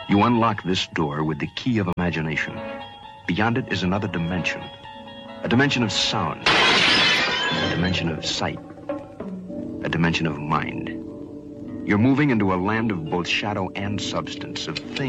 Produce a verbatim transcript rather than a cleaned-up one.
You unlock this door with the key of imagination. Beyond it is another dimension. A dimension of sound. A dimension of sight. A dimension of mind. You're moving into a land of both shadow and substance, of things.